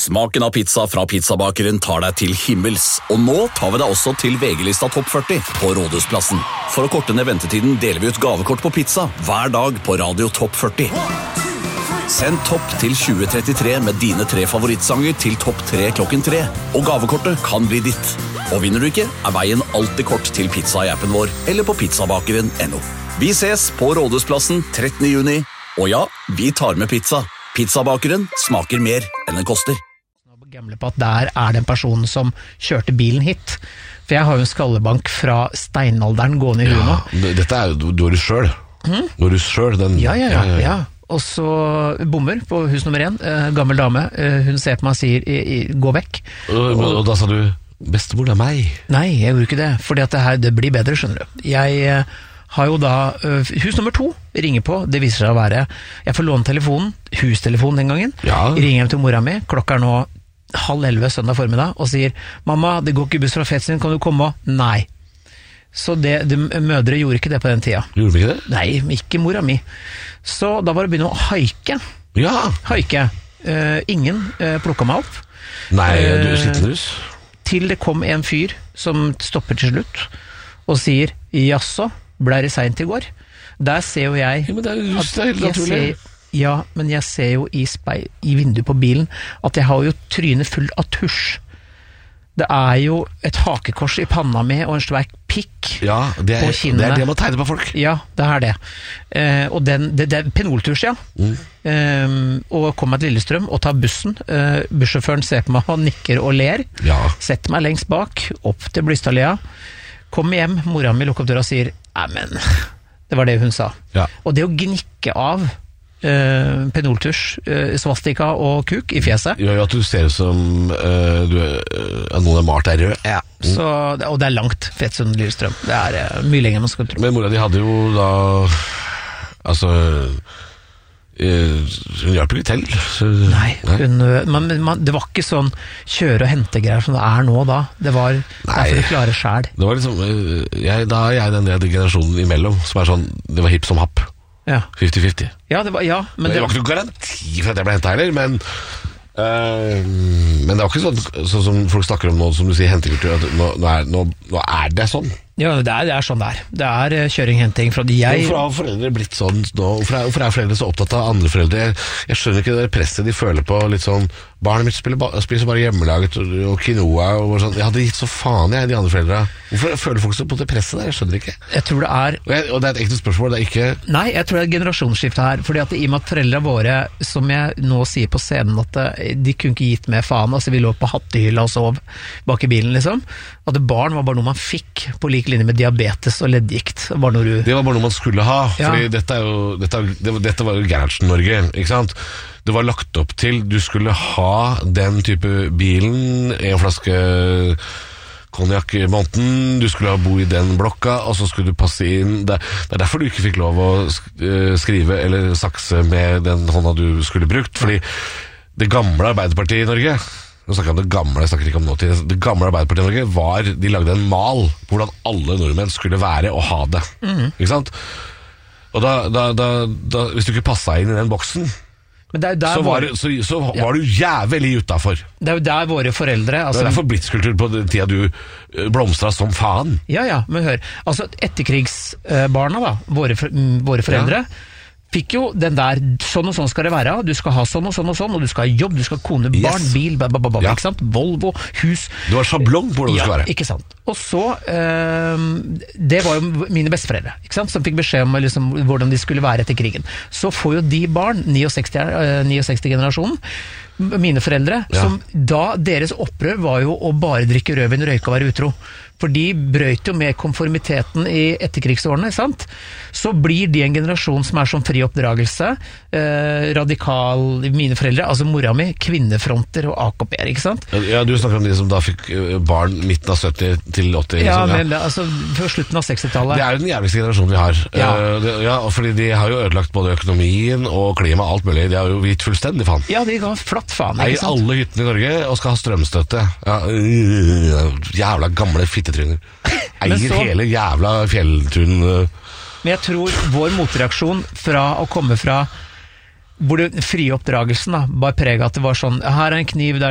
Smaken av pizza fra pizzabakeren tar deg til himmels, og nå tar vi deg også til VG-lista Topp 40 på Rådhusplassen. For å korte ned ventetiden deler vi ut gavekort på pizza hver dag på Radio Topp 40. Send topp til 2033 med dine 3 favorittsanger til topp 3 klokken 3, og gavekortet kan bli ditt. Og vinner du ikke, er veien alltid kort til pizza i appen vår, eller på pizzabakeren.no. Vi ses på Rådhusplassen 13. juni, og ja, vi tar med pizza. Pizzabakeren smaker mer enn den koster. Gamle på at der er den personen som kjørte bilen hit. For jeg har jo en skallebank fra steinalderen gående i huet nå. Dette er jo Doris Schøll. Doris Schøll, den... Ja. Og så bommer på hus nummer 1, gammel dame. Hun ser på meg og sier, gå vekk. Og da sa du, bestemor, det er meg. Nei, jeg gjorde ikke det, fordi at det blir bedre, skjønner du. Jeg har jo da hus nummer 2 ringer på, det viser seg å være jeg får låne telefonen, hustelefonen den gangen, ringer hjem til mora mi, klokka er nå 10:30 søndag formiddag, og sier, mamma, det går ikke buss fra Fetsund, kan du komme? Nei. Så mødre gjorde ikke det på den tida. Gjorde vi ikke det? Nei, ikke mora mi. Så da var det å begynne å haike. Ja. Haike. Ingen plukket meg opp. Nei, du er skittenrus. Til det kom en fyr som stopper til slutt, og sier, jaså, ble det sent i går? Der ser jo jeg men det er jo helt naturlig. Men jeg ser jo i vinduet på bilen at jeg har jo trynet full av tusj. Det er jo et hakekors i panna mi og en svær pikk på kinnene. Det er det man tegner på folk. Ja, det er det. Og det er penoltusj, ja. Og kommer til Lillestrøm og tar bussen. Bussjåføren ser på meg og nikker og ler. Setter meg lengst bak, opp til Blystadlia. Kommer hjem, mora mi lukker opp døra og sier, men det var det hun sa. Og det å gnikke av penoltusj, svastika og kuk i fjeset gjør jo at du ser ut som noen er malt er rød. Og det er langt Fetsund Lillestrøm. Det er mye lenger enn man skal tro. Men mora di hadde jo da hun hjalp ikke til. Nei. Det var ikke sånn kjøre- og hentegreier som det er nå da. Det var derfor du klarer selv. Det var liksom da er jeg den generasjonen imellom som er sånn, det var hipp som happ. 50-50. Men det var ikke noen garanti for at jeg ble hentet heller, men det var ikke sånn som folk snakker om nå, som du sier, hentekultur, at nå er det sånn. Ja, det er sånn der. Det er kjøring, henting fra Hvorfor har foreldre blitt sånn nå? Hvorfor er foreldre så opptatt av andre foreldre? Jeg skjønner ikke det presset de føler på, litt sånn, barnet mitt spiser bare hjemmelaget og quinoa og sånn. Jeg hadde gitt så faen de andre foreldre. Hvorfor føler folk så på det presset der? Jeg skjønner ikke. Jeg tror det er... Og det er et ekte spørsmål, det er ikke... Nei, jeg tror det er et generasjonsskifte her, fordi at i og med at foreldre våre, som jeg nå sier på scenen, at de kunne ikke gitt med faen, altså vi lå på hattehylla og sov bak i bilen, liksom. At barn var bare noe man fikk på lik linje med diabetes og leddgikt. Det var bare noe man skulle ha, fordi dette var jo Gerhardsen-Norge, ikke sant? Det var lagt opp til, du skulle ha den type bilen, en flaske konjakk i måneden, du skulle bo i den blokka, og så skulle du passe inn. Det er derfor du ikke fikk lov å skrive eller sakse med den hånda du skulle brukt, fordi det gamle Arbeiderpartiet i Norge, nå snakker jeg om det gamle, jeg snakker ikke om nåtid, det gamle Arbeiderpartiet i Norge de lagde en mal på hvordan alle nordmenn skulle være og ha det, ikke sant? Og hvis du ikke passet inn i den boksen, så var du jævlig utenfor. Det er jo der våre foreldre... det er derfor blitskultur på den tida du blomstret som faen. Ja, men hør. Altså, etterkrigsbarna da, våre foreldre, fikk jo den der, sånn og sånn skal det være, du skal ha sånn og sånn og sånn, og du skal ha jobb, du skal ha kone, barn, bil, ikke sant? Volvo, hus. Du har sjablong på hvordan du skal være. Ikke sant? Og så, det var jo mine besteforeldre, ikke sant? Som fikk beskjed om liksom, hvordan de skulle være etter krigen. Så får jo de barn, 69-generasjonen, mine foreldre, som da deres opprør var jo å bare drikke rødvin, røyke og være utro. For de brøt jo med konformiteten i etterkrigsårene, sant? Så blir de en generasjon som er som fri oppdragelse, radikal, mine foreldre, altså mora mi, kvinnefronter og AKP-er, ikke sant? Ja, du snakker om de som da fikk barn midten av 70 til 80. Ja, men altså for slutten av 60-tallet. Det er jo den jævligste generasjonen vi har. Fordi de har jo ødelagt både økonomien og klima, alt mulig. De har jo gitt fullstendig faen. Ja, de ga flatt faen, ikke sant? Eier alle hyttene i Norge og skal ha strømstøtte. Jævla gamle fittetryner. Eier hele jævla fjelltun. Men jeg tror vår motreaksjon fra å komme fra hvor det frie oppdragelsen da, bare preget at det var sånn, her er en kniv, der